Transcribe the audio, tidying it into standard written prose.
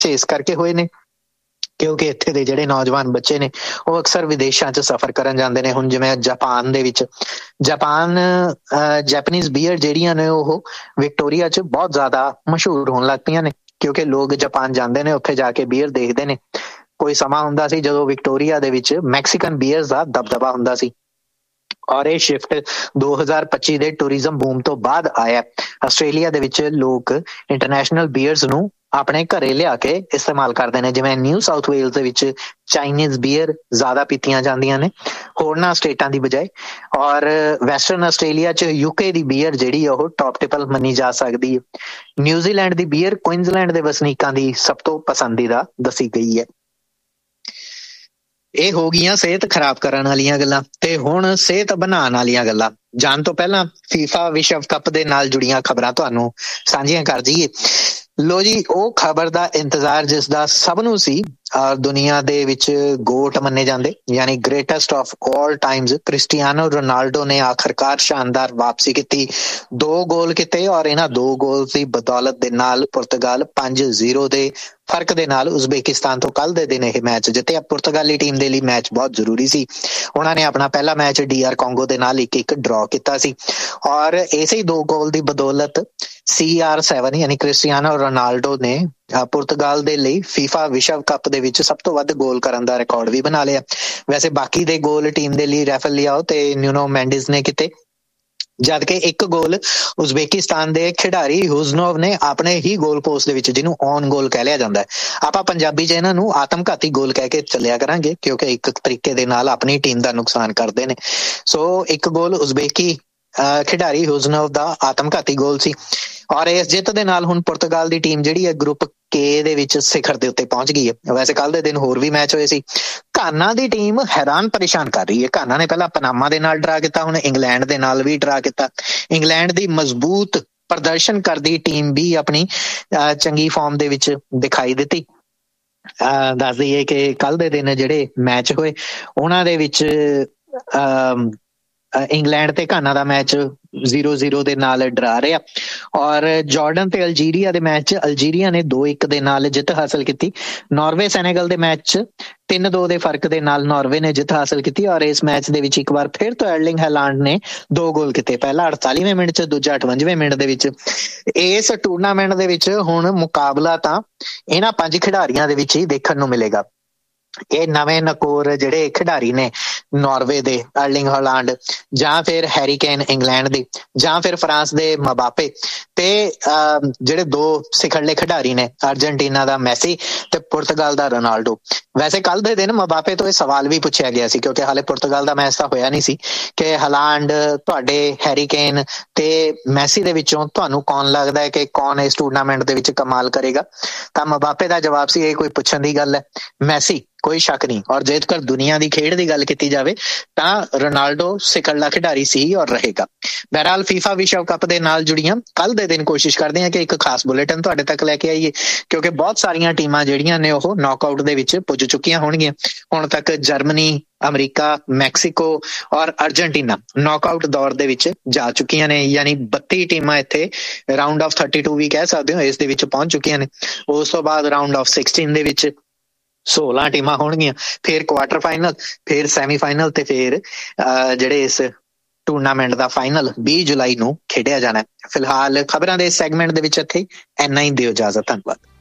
ਇਸ ਕਰਕੇ ਹੋਏ ਨੇ ਕਿਉਂਕਿ ਇੱਥੇ ਦੇ ਜਿਹੜੇ ਨੌਜਵਾਨ ਬੱਚੇ ਨੇ ਉਹ ਅਕਸਰ ਵਿਦੇਸ਼ਾਂ 'ਚ ਸਫ਼ਰ ਕਰਨ ਜਾਂਦੇ ਨੇ। ਹੁਣ ਜਿਵੇਂ ਜਾਪਾਨ ਦੇ ਵਿੱਚ ਜੈਪਨੀਜ਼ ਬੀਅਰ ਜਿਹੜੀਆਂ ਨੇ ਉਹ ਵਿਕਟੋਰੀਆ 'ਚ ਬਹੁਤ ਜ਼ਿਆਦਾ ਮਸ਼ਹੂਰ ਹੋਣ ਲੱਗ ਪਈਆਂ ਨੇ, ਕਿਉਂਕਿ ਲੋਕ ਜਾਪਾਨ ਜਾਂਦੇ ਨੇ, ਉੱਥੇ ਜਾ ਕੇ ਬੀਅਰ ਦੇਖਦੇ ਨੇ। ਕੋਈ ਸਮਾਂ ਹੁੰਦਾ ਸੀ ਜਦੋਂ ਵਿਕਟੋਰੀਆ ਦੇ ਵਿੱਚ ਮੈਕਸੀਕਨ ਬੀਅਰਸ ਦਾ ਦਬਦਬਾ ਹੁੰਦਾ ਸੀ, ਔਰ ਇਹ ਸ਼ਿਫਟ 2025 ਦੇ ਟੂਰਿਜ਼ਮ ਬੂਮ ਤੋਂ ਬਾਅਦ ਆਇਆ। ਆਸਟ੍ਰੇਲੀਆ ਦੇ ਵਿੱਚ ਲੋਕ ਇੰਟਰਨੈਸ਼ਨਲ ਬੀਅਰਸ ਨੂੰ ਆਪਣੇ ਘਰੇ ਲਿਆ ਕੇ ਇਸਤੇਮਾਲ ਕਰਦੇ ਨੇ। ਜਿਵੇਂ ਨਿਊ ਸਾਊਥ ਵੇਲਸ ਦੇ ਵਿੱਚ ਚਾਈਨੀਜ਼ ਬੀਅਰ ਜ਼ਿਆਦਾ ਪੀਤੀਆਂ ਜਾਂਦੀਆਂ ਨੇ ਹੋਰਨਾਂ ਸਟੇਟਾਂ ਦੀ ਬਜਾਏ, ਔਰ ਵੈਸਟਰਨ ਆਸਟ੍ਰੇਲੀਆ 'ਚ ਯੂਕੇ ਦੀ ਬੀਅਰ ਜਿਹੜੀ ਉਹ ਟੌਪ ਟਿਪਲ ਮੰਨੀ ਜਾ ਸਕਦੀ ਹੈ। ਨਿਊਜ਼ੀਲੈਂਡ ਦੀ ਬੀਅਰ ਕੁਇਨਜ਼ਲੈਂਡ ਦੇ ਵਸਨੀਕਾਂ ਦੀ ਸਭ ਤੋਂ ਪਸੰਦੀਦਾ ਦੱਸੀ ਗਈ ਹੈ। ਇਹ ਹੋ ਗਈਆਂ ਸਿਹਤ ਖਰਾਬ ਕਰਨ ਵਾਲੀਆਂ ਗੱਲਾਂ, ਤੇ ਹੁਣ ਸਿਹਤ ਬਣਾਉਣ ਵਾਲੀਆਂ ਗੱਲਾਂ। ਜਾਣ ਤੋਂ ਪਹਿਲਾਂ ਫੀਫਾ ਵਿਸ਼ਵ ਕੱਪ ਦੇ ਨਾਲ ਜੁੜੀਆਂ ਖਬਰਾਂ ਤੁਹਾਨੂੰ ਸਾਂਝੀਆਂ ਕਰ ਜਾਈਏ। ਲੋ ਜੀ, ਉਹ ਖਬਰ ਦਾ ਇੰਤਜ਼ਾਰ ਜਿਸ ਦਾ ਸਭ ਨੂੰ ਸੀ, ਦੁਨੀਆ ਦੇ ਵਿੱਚ ਗੋਟ ਮੰਨੇ ਜਾਂਦੇ ਯਾਨੀ greatest of all Times Cristiano Ronaldo ਨੇ ਆਖਰਕਾਰ ਸ਼ਾਨਦਾਰ ਵਾਪਸੀ ਕੀਤੀ। 2 ਗੋਲ ਕੀਤੇ, ਔਰ ਇਹਨਾਂ 2 ਗੋਲ ਦੀ ਬਦੌਲਤ ਦੇ ਨਾਲ ਪੁਰਤਗਾਲ 5-0 ਦੇ ਫਰਕ ਦੇ ਨਾਲ ਉਜ਼ਬੇਕਿਸਤਾਨ ਤੋਂ ਕੱਲ ਦੇ ਦਿਨ ਇਹ ਮੈਚ ਜਿੱਤਿਆ। ਪੁਰਤਗਾਲੀ ਟੀਮ ਦੇ ਲਈ ਮੈਚ ਬਹੁਤ ਜ਼ਰੂਰੀ ਸੀ। ਉਹਨਾਂ ਨੇ ਆਪਣਾ ਪਹਿਲਾ ਮੈਚ DR ਕੋਂਗੋ ਦੇ ਨਾਲ 1-1 ਡਰਾਅ ਕੀਤਾ ਸੀ, ਔਰ ਇਸੇ 2 ਗੋਲ ਦੀ ਬਦੌਲਤ CR7 ਯਾਨੀ ਕ੍ਰਿਸਟੀਆਨੋ ਰੋਨਾਲਡੋ ਨੇ ਪੁਰਤਗਾਲ ਦੇ ਲਈ ਫੀਫਾ ਵਿਸ਼ਵ ਕੱਪ ਦੇ ਵਿੱਚ ਸਭ ਤੋਂ ਵੱਧ ਗੋਲ ਕਰਨ ਦਾ ਰਿਕਾਰਡ ਵੀ ਬਣਾ ਲਿਆ। ਵੈਸੇ ਬਾਕੀ ਦੇ ਗੋਲ ਟੀਮ ਦੇ ਲਈ ਰੈਫਲ ਲਿਆਓ ਤੇ ਨਿਊਨੋ ਮੈਂਡਿਸ ਨੇ ਕੀਤੇ, ਜਦ ਕਿ 1 ਗੋਲ ਉਜ਼ਬੇਕਿਸਤਾਨ ਦੇ ਖਿਡਾਰੀ ਹੁਜ਼ਨੋਵ ਨੇ ਆਪਣੇ ਹੀ ਗੋਲ ਪੋਸਟ ਦੇ ਵਿੱਚ, ਜਿਹਨੂੰ ਔਨ ਗੋਲ ਕਹਿ ਲਿਆ ਜਾਂਦਾ ਹੈ। ਆਪਾਂ ਪੰਜਾਬੀ 'ਚ ਇਹਨਾਂ ਨੂੰ ਆਤਮਘਾਤੀ ਗੋਲ ਕਹਿ ਕੇ ਚੱਲਿਆ ਕਰਾਂਗੇ, ਕਿਉਂਕਿ ਇੱਕ ਤਰੀਕੇ ਦੇ ਨਾਲ ਆਪਣੀ ਟੀਮ ਦਾ ਨੁਕਸਾਨ ਕਰਦੇ ਨੇ। ਸੋ 1 ਗੋਲ ਉਜ਼ਬੇਕੀ ਖਿਡਾਰੀ ਹੁਜ਼ਨੋਵ ਦਾ ਆਤਮਘਾਤੀ ਗੋਲ ਸੀ, ਔਰ ਇਸ ਜਿੱਤ ਦੇ ਨਾਲ ਹੁਣ ਪੁਰਤਗਾਲ ਦੀ ਟੀਮ ਜਿਹੜੀ ਹੈ ਗਰੁੱਪ K ਦੇ ਵਿੱਚ ਸਿਖਰ ਦੇ ਉੱਤੇ ਪਹੁੰਚ ਗਈ ਹੈ। ਵੈਸੇ ਕੱਲ ਦੇ ਦਿਨ ਹੋਰ ਵੀ ਮੈਚ ਹੋਏ ਸੀ। ਘਾਨਾ ਦੀ ਟੀਮ ਹੈਰਾਨ ਪਰੇਸ਼ਾਨ ਕਰ ਰਹੀ ਹੈ। ਘਾਨਾ ਨੇ ਪਹਿਲਾਂ ਪਨਾਮਾ ਦੇ ਨਾਲ ਡਰਾ ਕੀਤਾ, ਹੁਣ ਇੰਗਲੈਂਡ ਦੇ ਨਾਲ ਵੀ ਡਰਾ ਕੀਤਾ। ਇੰਗਲੈਂਡ ਦੀ ਮਜ਼ਬੂਤ ਪ੍ਰਦਰਸ਼ਨ ਕਰਦੀ ਟੀਮ ਵੀ ਆਪਣੀ ਚੰਗੀ ਫਾਰਮ ਦੇ ਵਿੱਚ ਦਿਖਾਈ ਦਿੱਤੀ। ਦੱਸ ਦਈਏ ਕਿ ਕੱਲ ਦੇ ਦਿਨ ਜਿਹੜੇ ਮੈਚ ਹੋਏ ਉਹਨਾਂ ਦੇ ਵਿੱਚ ਇੰਗਲੈਂਡ ਤੇ ਘਾਨਾ ਦਾ ਮੈਚ 0-0 ਦੇ ਨਾਲ ਡਰਾ ਰਿਹਾ, ਔਰ ਜਾਰਡਨ ਤੇ ਅਲਜੀਰੀਆ ਦੇ ਮੈਚ 'ਚ ਅਲਜੀਰੀਆ ਨੇ 2-1 ਦੇ ਨਾਲ ਜਿੱਤ ਹਾਸਲ ਕੀਤੀ। ਨਾਰਵੇ ਸੈਨੇਗਲ ਦੇ ਮੈਚ 'ਚ 3-2 ਦੇ ਫਰਕ ਦੇ ਨਾਲ ਨਾਰਵੇ ਨੇ ਜਿੱਤ ਹਾਸਲ ਕੀਤੀ, ਔਰ ਇਸ ਮੈਚ ਦੇ ਵਿੱਚ ਇੱਕ ਵਾਰ ਫਿਰ ਤੋਂ ਐਰਲਿੰਗ ਹੈਲਾਂਡ ਨੇ 2 ਗੋਲ ਕੀਤੇ, ਪਹਿਲਾ 48ਵੇਂ ਮਿੰਟ 'ਚ, ਦੂਜਾ 58ਵੇਂ ਮਿੰਟ ਦੇ ਵਿੱਚ। ਇਸ ਟੂਰਨਾਮੈਂਟ ਦੇ ਵਿੱਚ ਹੁਣ ਮੁਕਾਬਲਾ ਤਾਂ ਇਹਨਾਂ 5 ਖਿਡਾਰੀਆਂ ਦੇ ਵਿੱਚ ਹੀ ਦੇਖਣ ਨੂੰ ਮਿਲੇਗਾ। ਇਹ ਨਵੇਂ ਨਕੋਰ ਜਿਹੜੇ ਖਿਡਾਰੀ ਨੇ ਨਾਰਵੇ ਦੇ ਐਰਲਿੰਗ ਹਾਲਾਂਡ, ਜਾਂ ਫਿਰ ਹੈਰੀ ਕੇਨ ਇੰਗਲੈਂਡ ਦੇ, ਜਾਂ ਫਿਰ ਫਰਾਂਸ ਦੇ ਮਬਾਪੇ, ਤੇ ਜਿਹੜੇ 2 ਸਿਖਰਲੇ ਖਿਡਾਰੀ ਨੇ ਅਰਜਨਟੀਨਾ ਦਾ ਮੈਸੀ ਤੇ ਪੁਰਤਗਾਲ ਦਾ ਰੋਨਾਲਡੋ। ਵੈਸੇ ਕੱਲ ਦੇ ਦਿਨ ਮਬਾਪੇ ਤੋਂ ਇਹ ਸਵਾਲ ਵੀ ਪੁੱਛਿਆ ਗਿਆ ਸੀ, ਕਿਉਂਕਿ ਹਾਲੇ ਪੁਰਤਗਾਲ ਦਾ ਮੈਚ ਤਾਂ ਹੋਇਆ ਨਹੀਂ ਸੀ, ਕਿ ਹਾਲਾਂਡ, ਤੁਹਾਡੇ ਹੈਰੀ ਕੇਨ ਤੇ ਮੈਸੀ ਦੇ ਵਿੱਚੋਂ ਤੁਹਾਨੂੰ ਕੌਣ ਲੱਗਦਾ ਹੈ ਕਿ ਕੌਣ ਇਸ ਟੂਰਨਾਮੈਂਟ ਦੇ ਵਿੱਚ ਕਮਾਲ ਕਰੇਗਾ। ਤਾਂ ਮਬਾਪੇ ਦਾ ਜਵਾਬ ਸੀ, ਇਹ ਕੋਈ ਪੁੱਛਣ ਦੀ ਗੱਲ ਹੈ, ਮੈਸੀ, ਕੋਈ ਸ਼ੱਕ ਨਹੀਂ। ਔਰ ਜੇਕਰ ਦੁਨੀਆ ਦੀ ਖੇਡ ਦੀ ਗੱਲ ਕੀਤੀ ਜਾਵੇ ਤਾਂ ਰੋਨਾਲਡੋ ਸਿਖਰਲਾ ਖਿਡਾਰੀ ਸੀ ਔਰ ਰਹੇਗਾ। ਬਹਰਹਾਲ ਫੀਫਾ ਵਿਸ਼ਵ ਕੱਪ ਦੇ ਨਾਲ ਜੁੜੀਆਂ ਕੱਲ ਦੇ ਦਿਨ ਕੋਸ਼ਿਸ਼ ਕਰਦੇ ਹਾਂ ਕਿ ਇੱਕ ਖਾਸ ਬੁਲੇਟਿਨ ਤੁਹਾਡੇ ਤੱਕ ਲੈ ਕੇ ਆਈਏ, ਕਿਉਂਕਿ ਬਹੁਤ ਸਾਰੀਆਂ ਟੀਮਾਂ ਜਿਹੜੀਆਂ ਨੇ ਉਹ ਨੌਕਆਊਟ ਦੇ ਵਿੱਚ ਪੁੱਜ ਚੁੱਕੀਆਂ ਹੋਣਗੀਆਂ। ਹੁਣ ਤੱਕ ਜਰਮਨੀ, ਅਮਰੀਕਾ, ਮੈਕਸੀਕੋ ਔਰ ਅਰਜਨਟੀਨਾ ਨੌਕਆਊਟ ਦੌਰ ਦੇ ਵਿੱਚ ਜਾ ਚੁੱਕੀਆਂ ਨੇ, ਯਾਨੀ 32 ਟੀਮਾਂ ਇੱਥੇ ਰਾਊਂਡ ਆਫ 32 ਵੀ ਕਹਿ ਸਕਦੇ ਹੋ ਇਸ ਦੇ ਵਿੱਚ ਪਹੁੰਚ ਚੁੱਕੀਆਂ ਨੇ। ਉਸ ਤੋਂ ਬਾਅਦ ਰਾਊਂਡ ਆਫ 16 ਦੇ ਵਿੱਚ 16 ਟੀਮਾਂ ਹੋਣਗੀਆਂ, ਫਿਰ ਕੁਆਟਰ ਫਾਈਨਲ, ਫਿਰ ਸੈਮੀਫਾਈਨਲ, ਤੇ ਫਿਰ ਜਿਹੜੇ ਇਸ ਟੂਰਨਾਮੈਂਟ ਦਾ ਫਾਈਨਲ 20 ਜੁਲਾਈ ਨੂੰ ਖੇਡਿਆ ਜਾਣਾ। ਫਿਲਹਾਲ ਖਬਰਾਂ ਦੇ ਸੈਗਮੈਂਟ ਦੇ ਵਿੱਚ ਇੱਥੇ ਇੰਨਾ ਹੀ, ਦਿਓ ਇਜਾਜ਼ਤ, ਧੰਨਵਾਦ।